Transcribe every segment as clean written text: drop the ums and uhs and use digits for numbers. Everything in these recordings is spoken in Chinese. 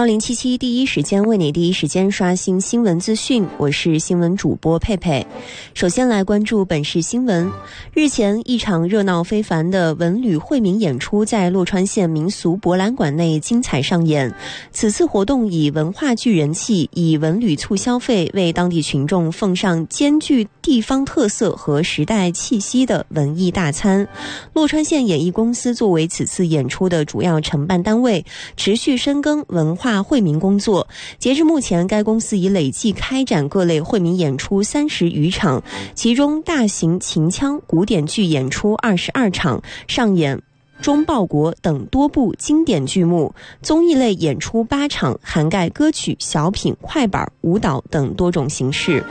1077第一时间为你第一时间刷新新闻资讯，我是新闻主播佩佩。首先来关注本市新闻。日前，一场热闹非凡的文旅惠民演出在洛川县民俗博览馆内精彩上演。此次活动以文化聚人气，以文旅促消费，为当地群众奉上兼具地方特色和时代气息的文艺大餐。洛川县演艺公司作为此次演出的主要承办单位，持续深耕文化惠民工作。截至目前，该公司已累计开展各类惠民演出30余场，其中大型秦腔古典剧演出22场，上演中报国等多部经典剧目，综艺类演出8场，涵盖歌曲、小品、快板、舞蹈等多种形式。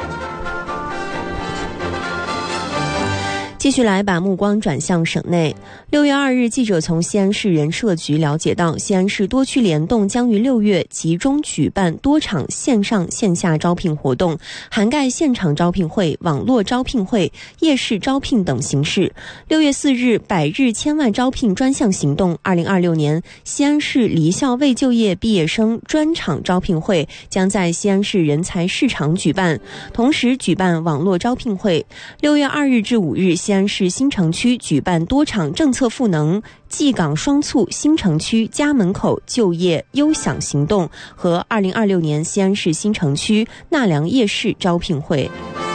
继续来把目光转向省内。6月2日，记者从西安市人社局了解到，西安市多区联动将于6月集中举办多场线上线下招聘活动，涵盖现场招聘会、网络招聘会、夜市招聘等形式。6月4日，百日千万招聘专项行动2026年西安市离校未就业毕业生专场招聘会将在西安市人才市场举办，同时举办网络招聘会。6月2日至5日，西安市新城区举办多场政策赋能、济港双促新城区家门口就业优享行动和2026年西安市新城区纳凉夜市招聘会。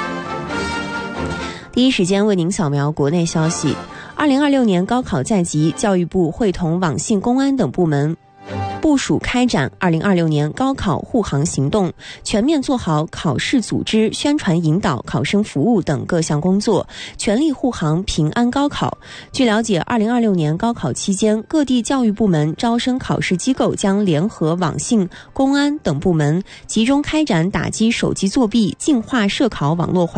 第一时间为您扫描国内消息。2026年高考在即，教育部会同网信、公安等部门部署开展2026年高考护航行动，全面做好考试组织、宣传引导、考生服务等各项工作，全力护航平安高考。据了解，2026年高考期间，各地教育部门、招生考试机构将联合网信、公安等部门，集中开展打击手机作弊、净化涉考网络环